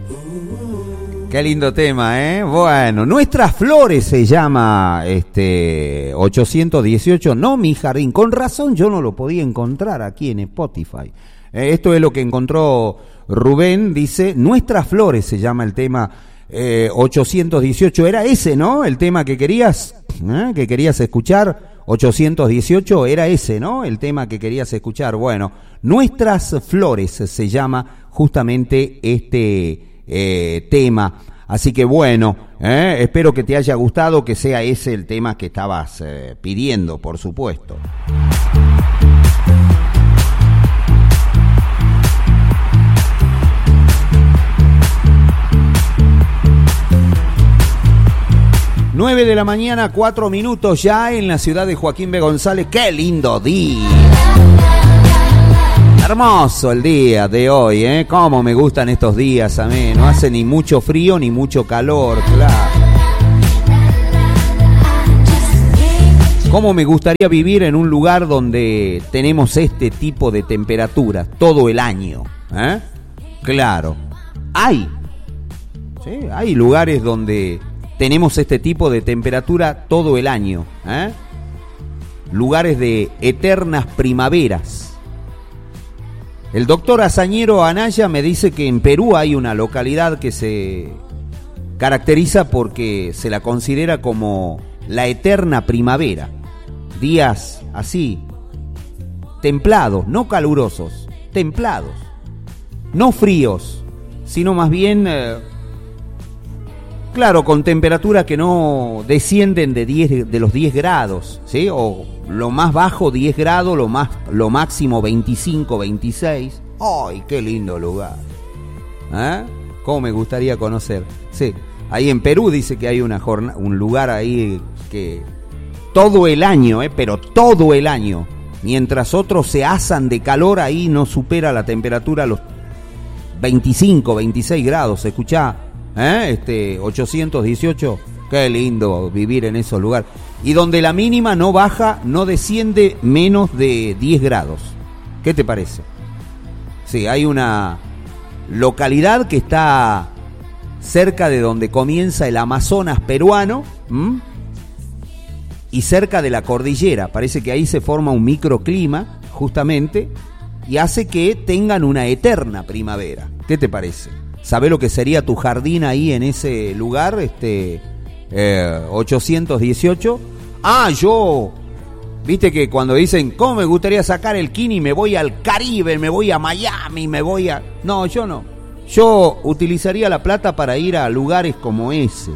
Qué lindo tema, ¿eh? Bueno, Nuestras Flores se llama 818, no Mi Jardín. Con razón yo no lo podía encontrar aquí en Spotify. Esto es lo que encontró Rubén, dice, Nuestras Flores se llama el tema 818. Era ese, ¿no? El tema que querías escuchar. 818 era ese, ¿no? El tema que querías escuchar. Bueno, Nuestras Flores se llama justamente este tema. Así que bueno, espero que te haya gustado, que sea ese el tema que estabas pidiendo, por supuesto. Nueve de la mañana, 4 minutos ya en la ciudad de Joaquín B. González. ¡Qué lindo día! Hermoso el día de hoy, ¿eh? Cómo me gustan estos días a mí. No hace ni mucho frío ni mucho calor, claro. Cómo me gustaría vivir en un lugar donde tenemos este tipo de temperatura todo el año, ¿eh? Claro. Hay lugares donde tenemos este tipo de temperatura todo el año, ¿eh? Lugares de eternas primaveras. El doctor Azañero Anaya me dice que en Perú hay una localidad que se caracteriza porque se la considera como la eterna primavera. Días así, templados, no calurosos, templados. No fríos, sino más bien, claro, con temperaturas que no descienden de los 10 grados, ¿sí? O lo más bajo 10 grados, lo máximo 25, 26. ¡Ay, qué lindo lugar! ¿Eh? ¿Cómo me gustaría conocer? Sí, ahí en Perú dice que hay un lugar ahí que todo el año, pero todo el año, mientras otros se asan de calor, ahí no supera la temperatura los 25, 26 grados. ¿Escuchá? 818, qué lindo vivir en esos lugares. Y donde la mínima no baja, no desciende menos de 10 grados. ¿Qué te parece? Sí, hay una localidad que está cerca de donde comienza el Amazonas peruano, y cerca de la cordillera. Parece que ahí se forma un microclima, justamente, y hace que tengan una eterna primavera. ¿Qué te parece? ¿Sabés lo que sería tu jardín ahí en ese lugar? 818. Viste que cuando dicen, ¿cómo me gustaría sacar el Kini? Me voy al Caribe, me voy a Miami, No, yo no. Yo utilizaría la plata para ir a lugares como ese.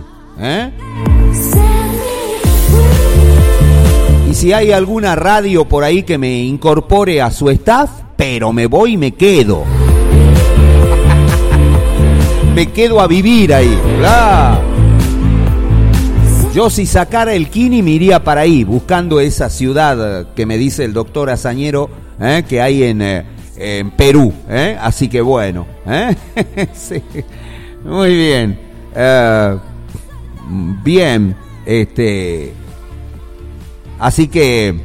Y si hay alguna radio por ahí que me incorpore a su staff, pero me voy y me quedo. Me quedo a vivir ahí, claro. Yo si sacara el Kini me iría para ahí, buscando esa ciudad que me dice el doctor Azañero, que hay en Perú. Así que bueno, sí. Muy bien. Bien, así que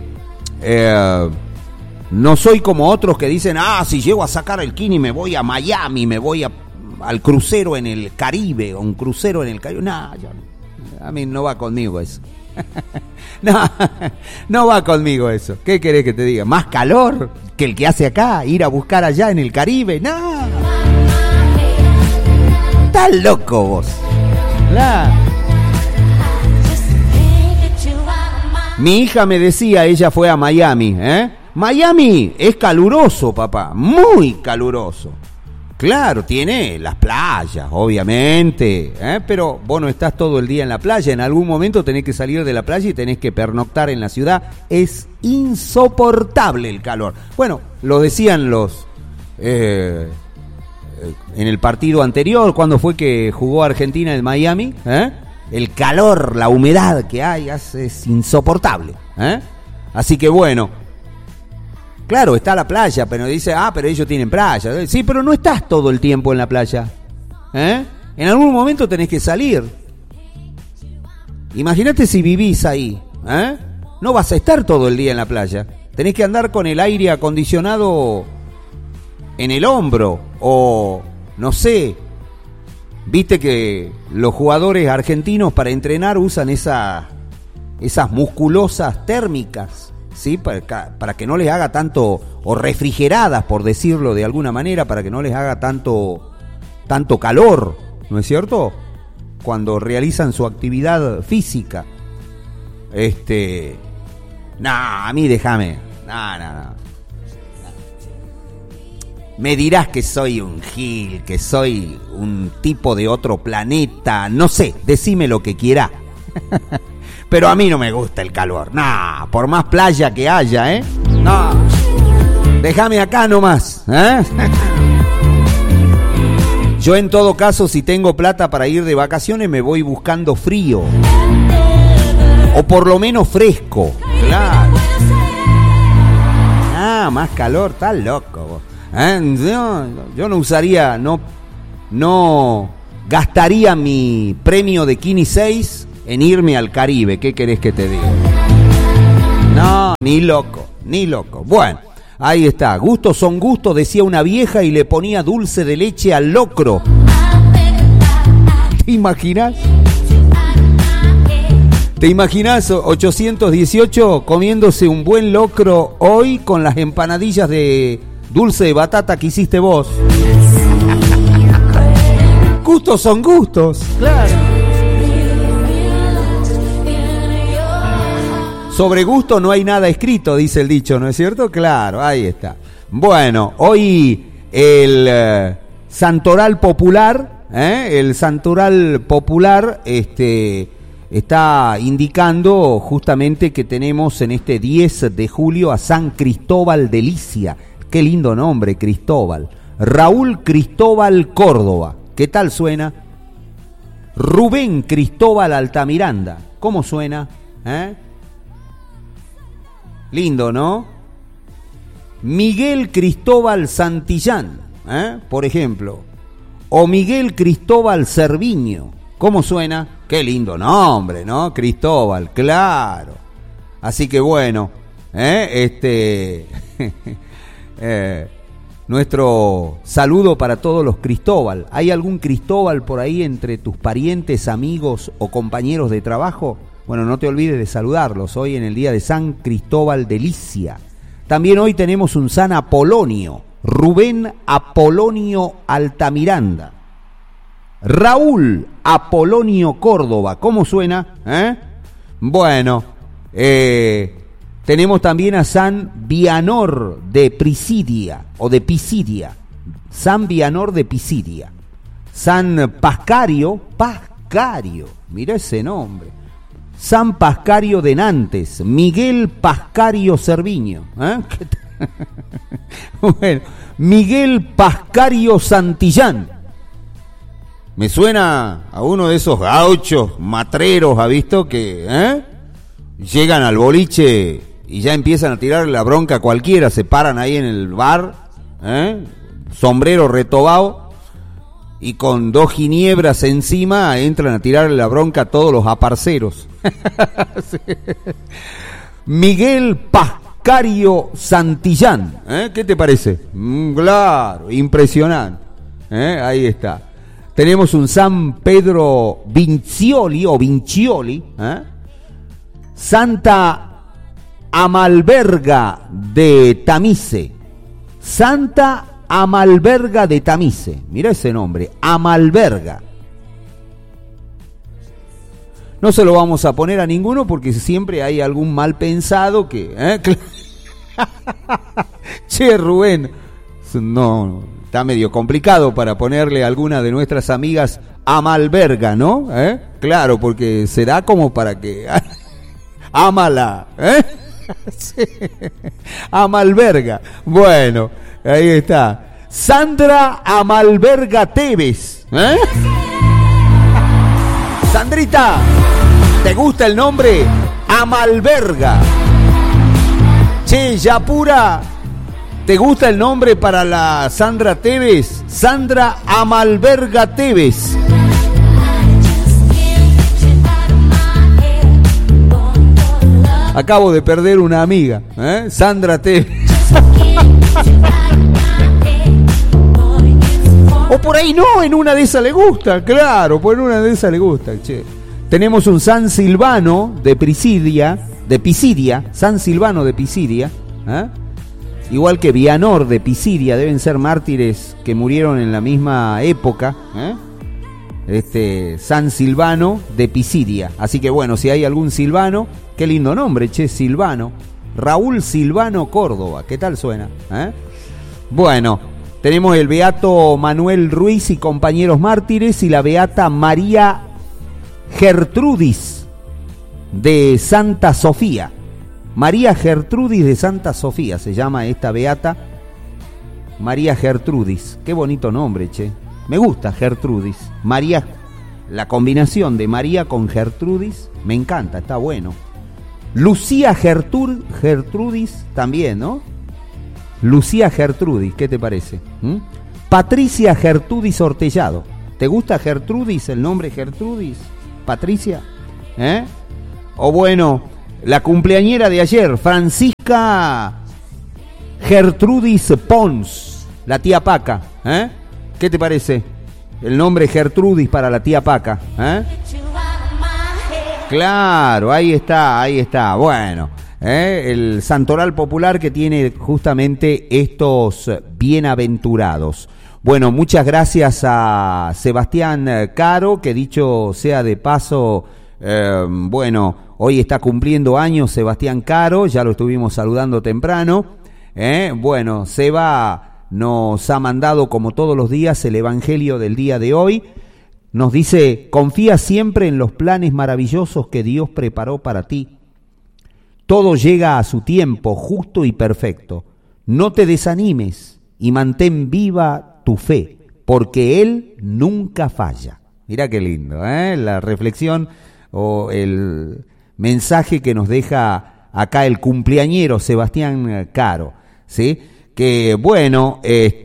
no soy como otros que dicen, si llego a sacar el Kini me voy a Miami, me voy al crucero en el Caribe, o un crucero en el Caribe. No, a mí no va conmigo eso. No va conmigo eso. ¿Qué querés que te diga? ¿Más calor que el que hace acá? ¿Ir a buscar allá en el Caribe? No. Estás loco vos. Mi hija me decía, ella fue a Miami. Miami es caluroso, papá. Muy caluroso. Claro, tiene las playas, obviamente, pero vos no estás todo el día en la playa. En algún momento tenés que salir de la playa y tenés que pernoctar en la ciudad. Es insoportable el calor. Bueno, lo decían en el partido anterior, cuando fue que jugó Argentina en Miami. El calor, la humedad que hay es insoportable. Así que bueno. Claro, está la playa, pero dice, pero ellos tienen playa. Sí, pero no estás todo el tiempo en la playa. En algún momento tenés que salir. Imagínate si vivís ahí. No vas a estar todo el día en la playa. Tenés que andar con el aire acondicionado en el hombro. O, no sé, Viste que los jugadores argentinos para entrenar usan esas musculosas térmicas, ¿sí? Para que no les haga tanto, o refrigeradas, por decirlo de alguna manera, para que no les haga tanto calor, ¿no es cierto? Cuando realizan su actividad física. A mí déjame. No. Me dirás que soy un gil, que soy un tipo de otro planeta, no sé, decime lo que quiera. Pero a mí no me gusta el calor, por más playa que haya, no, déjame acá nomás, Yo en todo caso, si tengo plata para ir de vacaciones, me voy buscando frío, o por lo menos fresco, claro. Más calor, estás loco vos. Yo no usaría, no gastaría mi premio de Kini 6 en irme al Caribe. ¿Qué querés que te diga? No, ni loco. Bueno, ahí está. Gustos son gustos, decía una vieja, y le ponía dulce de leche al locro. ¿Te imaginas? ¿Te imaginas 818 comiéndose un buen locro hoy con las empanadillas de dulce de batata que hiciste vos? Gustos son gustos, claro. Sobre gusto no hay nada escrito, dice el dicho, ¿no es cierto? Claro, ahí está. Bueno, hoy el Santoral Popular, está indicando justamente que tenemos en este 10 de julio a San Cristóbal de Licia. Qué lindo nombre, Cristóbal. Raúl Cristóbal Córdoba. ¿Qué tal suena? Rubén Cristóbal Altamiranda. ¿Cómo suena? Lindo, ¿no? Miguel Cristóbal Santillán, por ejemplo. O Miguel Cristóbal Cerviño. ¿Cómo suena? Qué lindo nombre, ¿no? Cristóbal, claro. Así que bueno, nuestro saludo para todos los Cristóbal. ¿Hay algún Cristóbal por ahí entre tus parientes, amigos o compañeros de trabajo? Bueno, no te olvides de saludarlos hoy en el día de San Cristóbal de Licia. También hoy tenemos un San Apolonio, Rubén Apolonio Altamiranda. Raúl Apolonio Córdoba, ¿cómo suena? Bueno, tenemos también a San Vianor de Pisidia, o de Pisidia. San Vianor de Pisidia. San Pascario, mira ese nombre. San Pascario de Nantes, Miguel Pascario Cerviño. Bueno, Miguel Pascario Santillán. Me suena a uno de esos gauchos matreros, ¿ha visto? Que llegan al boliche y ya empiezan a tirar la bronca a cualquiera, se paran ahí en el bar, sombrero retobado, y con 2 ginebras encima entran a tirarle la bronca a todos los aparceros. Sí. Miguel Pascario Santillán, ¿qué te parece? Claro, impresionante. Ahí está. Tenemos un San Pedro Vincioli, Santa Amalberga de Tamice. Santa Amalberga de Tamice. Mira ese nombre, Amalberga. No se lo vamos a poner a ninguno porque siempre hay algún mal pensado que... Che, Rubén, no, está medio complicado para ponerle a alguna de nuestras amigas Amalberga, ¿no? Claro, porque se da como para que... Ámala, sí. Amalberga. Bueno, ahí está. Sandra Amalberga Tevez. Sandrita, ¿te gusta el nombre? Amalberga. Che, Yapura, ¿te gusta el nombre para la Sandra Tevez? Sandra Amalberga Tevez. Acabo de perder una amiga, Sandra Tevez. O por ahí no, en una de esas le gusta, claro, por una de esas le gusta, che. Tenemos un San Silvano de Pisidia, San Silvano de Pisidia, ¿eh? Igual que Vianor de Pisidia, deben ser mártires que murieron en la misma época, San Silvano de Pisidia. Así que bueno, si hay algún Silvano, qué lindo nombre, che, Silvano. Raúl Silvano Córdoba, ¿qué tal suena? Bueno, tenemos el beato Manuel Ruiz y compañeros mártires y la beata María Gertrudis de Santa Sofía. María Gertrudis de Santa Sofía se llama esta beata. María Gertrudis, qué bonito nombre, che. Me gusta Gertrudis. María, la combinación de María con Gertrudis, me encanta, está bueno. Lucía Gertrudis también, ¿no? Lucía Gertrudis, ¿qué te parece? Patricia Gertrudis Ortellado. ¿Te gusta Gertrudis, el nombre Gertrudis? Patricia, O bueno, la cumpleañera de ayer, Francisca Gertrudis Pons, la tía Paca, ¿Qué te parece? El nombre Gertrudis para la tía Paca, Claro, ahí está. Bueno, el santoral popular que tiene justamente estos bienaventurados. Bueno, muchas gracias a Sebastián Caro, que dicho sea de paso, bueno, hoy está cumpliendo años Sebastián Caro, ya lo estuvimos saludando temprano. Bueno, Seba nos ha mandado como todos los días el Evangelio del día de hoy. Nos dice: confía siempre en los planes maravillosos que Dios preparó para ti. Todo llega a su tiempo justo y perfecto. No te desanimes y mantén viva tu fe, porque Él nunca falla. Mirá qué lindo, la reflexión o el mensaje que nos deja acá el cumpleañero Sebastián Caro, ¿sí? Que bueno,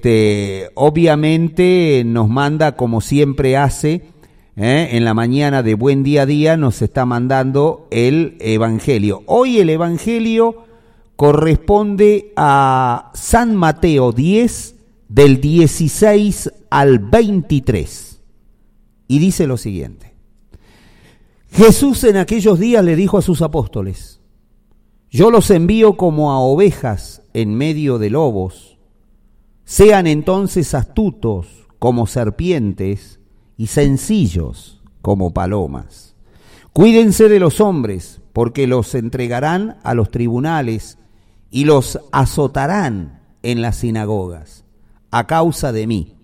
obviamente nos manda como siempre hace, en la mañana de Buen Día a Día nos está mandando el Evangelio. Hoy el Evangelio corresponde a San Mateo 10, del 16 al 23. Y dice lo siguiente: Jesús en aquellos días le dijo a sus apóstoles: yo los envío como a ovejas en medio de lobos. Sean entonces astutos como serpientes y sencillos como palomas. Cuídense de los hombres, porque los entregarán a los tribunales y los azotarán en las sinagogas. A causa de mí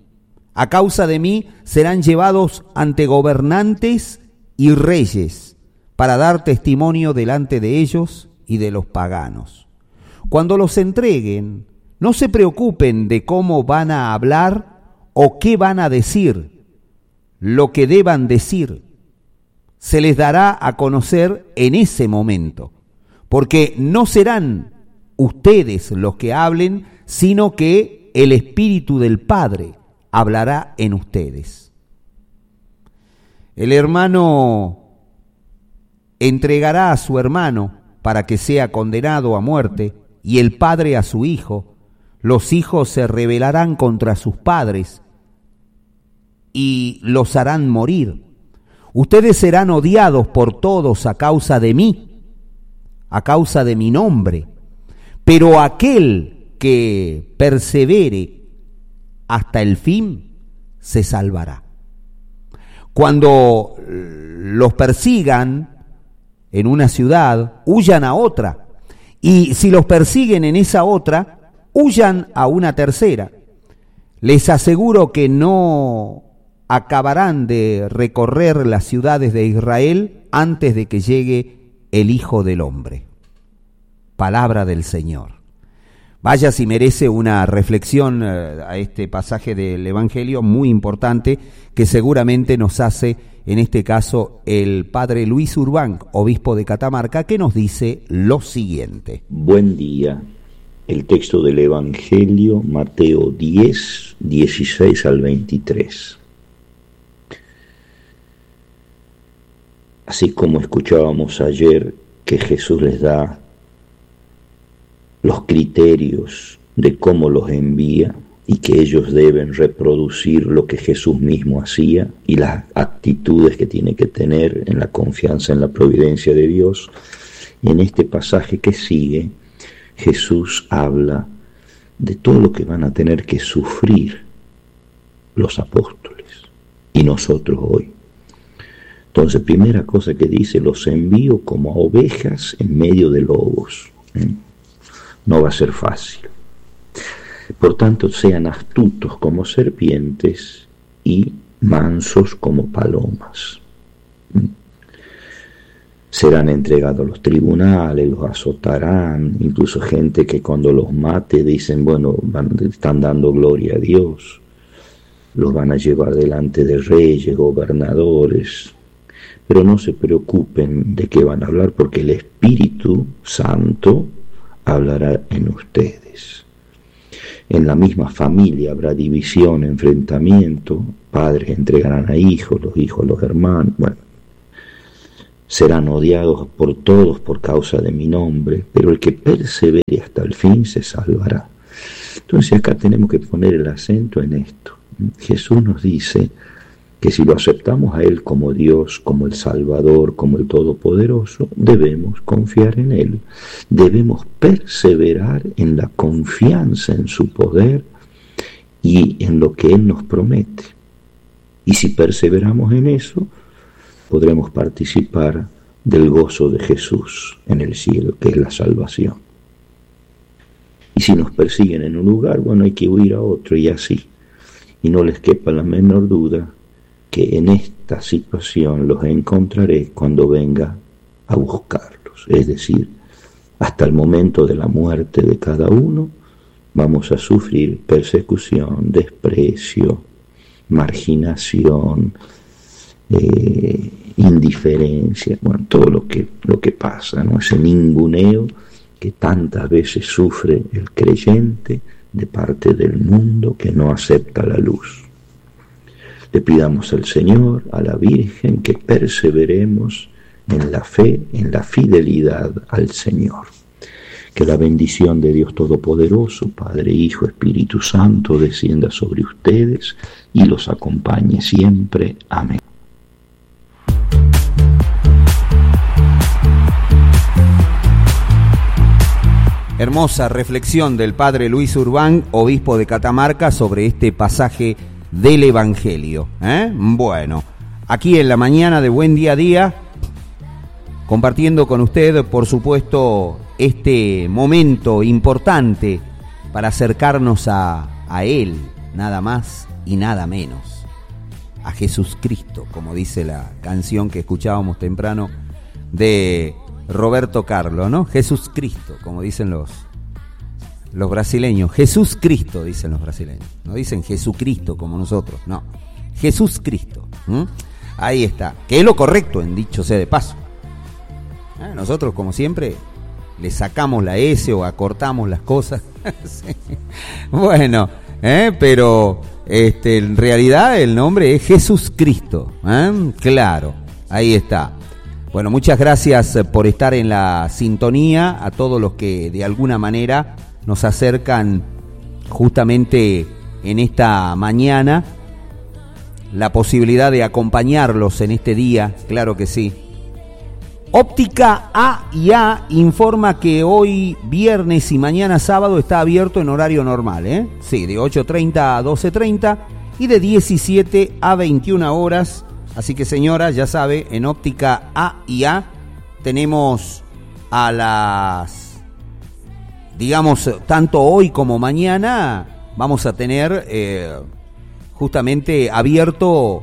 serán llevados ante gobernantes y reyes para dar testimonio delante de ellos y de los paganos. Cuando los entreguen, no se preocupen de cómo van a hablar o qué van a decir. Lo que deban decir se les dará a conocer en ese momento, porque no serán ustedes los que hablen, sino que el Espíritu del Padre hablará en ustedes. El hermano entregará a su hermano para que sea condenado a muerte, y el padre a su hijo. Los hijos se rebelarán contra sus padres y los harán morir. Ustedes serán odiados por todos a causa de mí, a causa de mi nombre, pero aquel que persevere hasta el fin se salvará. Cuando los persigan en una ciudad, huyan a otra, y si los persiguen en esa otra, huyan a una tercera. Les aseguro que no acabarán de recorrer las ciudades de Israel antes de que llegue el Hijo del Hombre. Palabra del Señor. Vaya si merece una reflexión a este pasaje del Evangelio muy importante que seguramente nos hace, en este caso, el padre Luis Urbán, obispo de Catamarca, que nos dice lo siguiente. Buen día. El texto del Evangelio, Mateo 10, 16 al 23. Así como escuchábamos ayer que Jesús les da los criterios de cómo los envía y que ellos deben reproducir lo que Jesús mismo hacía y las actitudes que tiene que tener en la confianza en la providencia de Dios. En este pasaje que sigue, Jesús habla de todo lo que van a tener que sufrir los apóstoles y nosotros hoy. Entonces, primera cosa que dice, los envío como a ovejas en medio de lobos. No va a ser fácil. Por tanto, sean astutos como serpientes y mansos como palomas. Serán entregados a los tribunales, los azotarán, incluso gente que cuando los mate dicen, bueno, están dando gloria a Dios. Los van a llevar delante de reyes, gobernadores. Pero no se preocupen de qué van a hablar, porque el Espíritu Santo hablará en ustedes. En la misma familia habrá división, enfrentamiento, padres entregarán a hijos, los hijos a los hermanos, bueno, serán odiados por todos por causa de mi nombre, pero el que persevere hasta el fin se salvará. Entonces acá tenemos que poner el acento en esto. Jesús nos dice que si lo aceptamos a Él como Dios, como el Salvador, como el Todopoderoso, debemos confiar en Él. Debemos perseverar en la confianza en su poder y en lo que Él nos promete. Y si perseveramos en eso, podremos participar del gozo de Jesús en el cielo, que es la salvación. Y si nos persiguen en un lugar, bueno, hay que huir a otro y así. Y no les quepa la menor duda que en esta situación los encontraré cuando venga a buscarlos. Es decir, hasta el momento de la muerte de cada uno, vamos a sufrir persecución, desprecio, marginación, indiferencia, bueno, todo lo que pasa, ¿no? Ese ninguneo que tantas veces sufre el creyente de parte del mundo que no acepta la luz. Le pidamos al Señor, a la Virgen, que perseveremos en la fe, en la fidelidad al Señor. Que la bendición de Dios Todopoderoso, Padre, Hijo, Espíritu Santo, descienda sobre ustedes y los acompañe siempre. Amén. Hermosa reflexión del Padre Luis Urbán, obispo de Catamarca, sobre este pasaje del Evangelio. Bueno, aquí en la mañana de Buen Día a Día, compartiendo con usted, por supuesto, este momento importante para acercarnos a Él, nada más y nada menos, a Jesús Cristo, como dice la canción que escuchábamos temprano de Roberto Carlos, ¿no? Jesús Cristo, como dicen los brasileños. Jesús Cristo, dicen los brasileños. No dicen Jesucristo como nosotros, no. Jesús Cristo. Ahí está. Que es lo correcto, en dicho sea de paso. Nosotros, como siempre, le sacamos la S o acortamos las cosas. Sí. Bueno, pero en realidad el nombre es Jesús Cristo. Claro, ahí está. Bueno, muchas gracias por estar en la sintonía, a todos los que de alguna manera nos acercan justamente en esta mañana, la posibilidad de acompañarlos en este día, claro que sí. Óptica A&A informa que hoy viernes y mañana sábado está abierto en horario normal, Sí, de 8:30 a 12:30 y de 17 a 21 horas. Así que, señora, ya sabe, en Óptica A&A tenemos a las, digamos, tanto hoy como mañana, vamos a tener justamente abierto,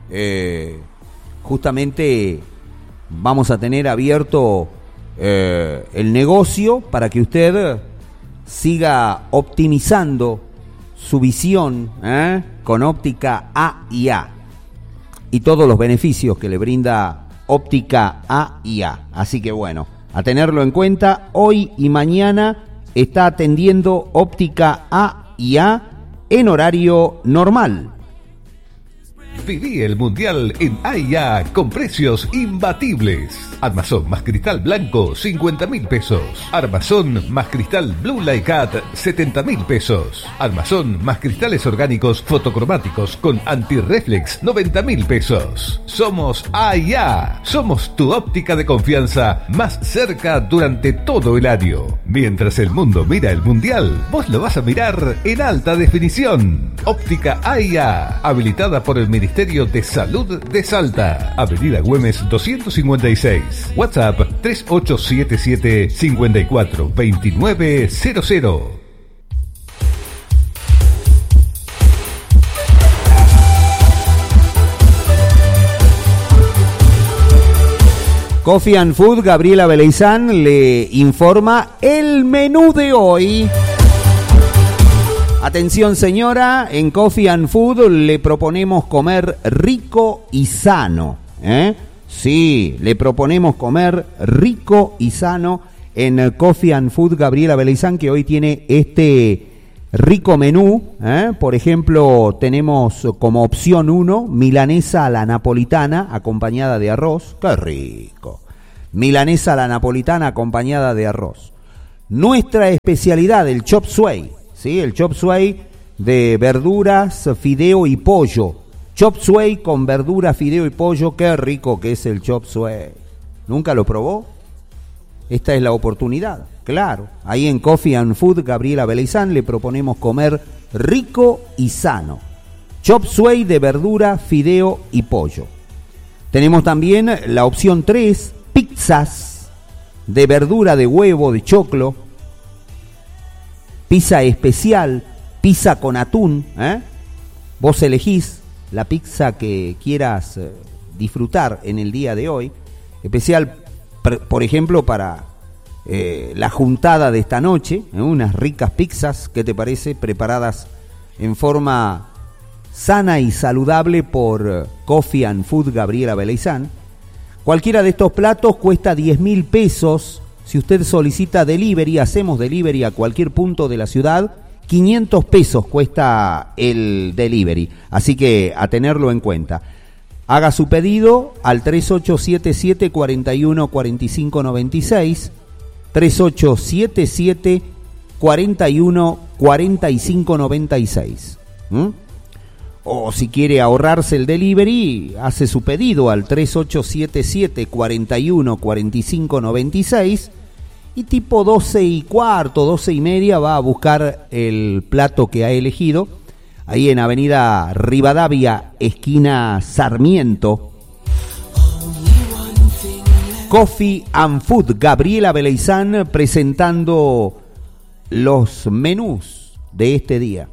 vamos a tener abierto el negocio para que usted siga optimizando su visión con Óptica A&A. Y todos los beneficios que le brinda Óptica A&A. Así que bueno, a tenerlo en cuenta, hoy y mañana está atendiendo Óptica A&A en horario normal. Viví el Mundial en AIA con precios imbatibles. Armazón más cristal blanco, 50.000 pesos. Armazón más cristal Blue Light Cat, 70.000 pesos. Armazón más cristales orgánicos fotocromáticos con antirreflex, 90.000 pesos. Somos AIA. Somos tu óptica de confianza más cerca durante todo el año. Mientras el mundo mira el Mundial, vos lo vas a mirar en alta definición. Óptica AIA, habilitada por el Ministerio de Salud de Salta. Avenida Güemes 256. WhatsApp 3877 54 2900. Coffee and Food, Gabriela Beleizán le informa el menú de hoy. Atención señora, en Coffee and Food le proponemos comer rico y sano. Sí, le proponemos comer rico y sano en Coffee and Food Gabriela Beleizán, que hoy tiene este rico menú. Por ejemplo, tenemos como opción 1 milanesa a la napolitana acompañada de arroz. ¡Qué rico! Milanesa a la napolitana acompañada de arroz. Nuestra especialidad, el chop suey. ¿Sí? El chop suey de verduras, fideo y pollo. Chop suey con verdura, fideo y pollo. Qué rico que es el chop suey. ¿Nunca lo probó? Esta es la oportunidad, claro. Ahí en Coffee and Food Gabriela Beleizán le proponemos comer rico y sano. Chop suey de verdura, fideo y pollo. Tenemos también la opción 3, pizzas de verdura, de huevo, de choclo. Pizza especial, pizza con atún. Vos elegís la pizza que quieras disfrutar en el día de hoy. Especial, por ejemplo, para la juntada de esta noche. Unas ricas pizzas, ¿qué te parece? Preparadas en forma sana y saludable por Coffee and Food Gabriela Beleizán. Cualquiera de estos platos cuesta 10.000 pesos. Si usted solicita delivery, hacemos delivery a cualquier punto de la ciudad. 500 pesos cuesta el delivery. Así que a tenerlo en cuenta. Haga su pedido al 3877 41 45 96. 3877 41 45 96. O si quiere ahorrarse el delivery, hace su pedido al 3877 41 45 96 y tipo 12:15, 12:30 va a buscar el plato que ha elegido ahí en Avenida Rivadavia, esquina Sarmiento. Coffee and Food Gabriela Beleizán presentando los menús de este día.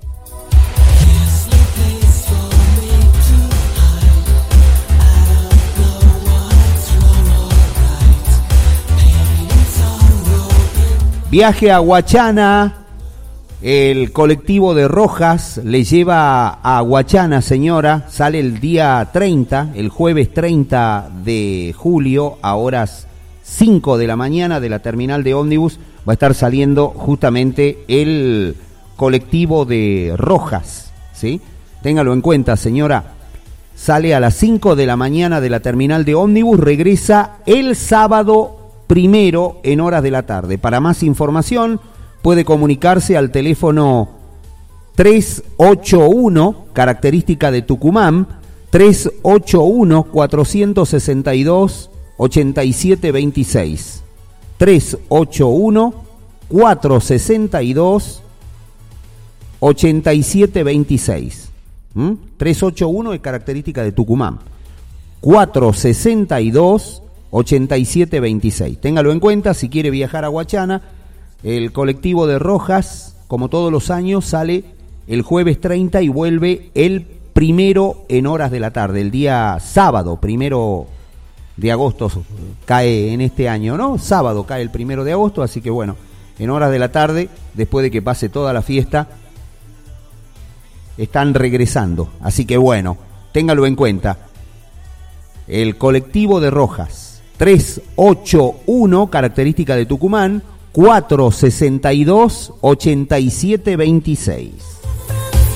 Viaje a Huachana, el colectivo de Rojas le lleva a Huachana, señora, sale el día 30, el jueves 30 de julio, a horas 5 de la mañana de la terminal de ómnibus, va a estar saliendo justamente el colectivo de Rojas, ¿sí? Téngalo en cuenta, señora, sale a las 5 de la mañana de la terminal de ómnibus, regresa el sábado primero en horas de la tarde. Para más información puede comunicarse al teléfono 381, característica de Tucumán, 381-462-8726. 381-462-8726. 381 es característica de Tucumán. 462-8726. Téngalo en cuenta si quiere viajar a Huachana. El colectivo de Rojas, como todos los años, sale el jueves 30 y vuelve el primero en horas de la tarde. El día sábado, 1 de agosto, cae en este año, ¿no? Sábado cae el 1 de agosto, así que bueno, en horas de la tarde, después de que pase toda la fiesta, están regresando. Así que bueno, téngalo en cuenta. El colectivo de Rojas. 381, característica de Tucumán, 462-8726.